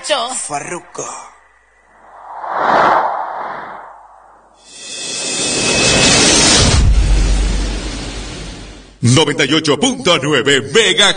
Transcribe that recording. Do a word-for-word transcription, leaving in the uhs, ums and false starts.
muchacho. Farruko. noventa y ocho punto nueve Mega